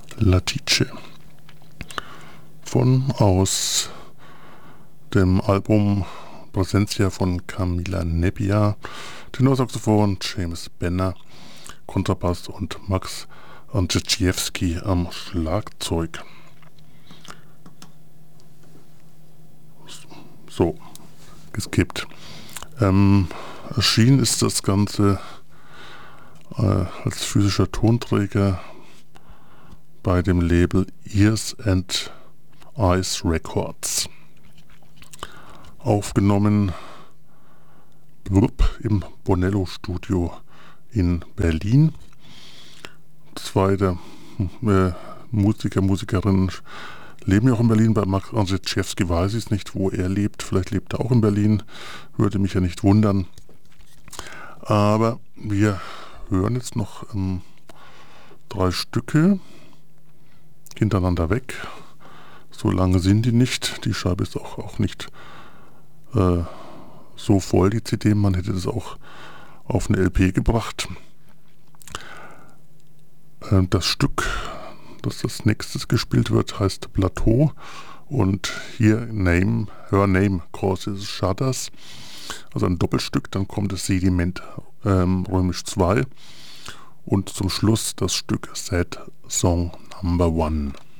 Latice aus dem Album Presencia von Camila Nebbia, Tenorsaxophon James Benner, Kontrabass und Max Andrzejewski am Schlagzeug. So, geskippt. Erschienen ist das Ganze als physischer Tonträger bei dem Label Ears and Eyes Records. Aufgenommen im Bonello Studio in Berlin. Zwei der Musikerinnen leben ja auch in Berlin. Bei Max Andrzejewski weiß ich es nicht, wo er lebt. Vielleicht lebt er auch in Berlin. Würde mich ja nicht wundern. Aber wir hören jetzt noch 3 Stücke hintereinander weg. So lange sind die nicht. Die Scheibe ist auch nicht so voll, die CD. Man hätte das auch auf eine LP gebracht. Das Stück, das als nächstes gespielt wird, heißt Plateau. Und hier Her Name Causes Shudders. Also ein Doppelstück. Dann kommt das Sediment römisch 2. Und zum Schluss das Stück Sad Song Number 1.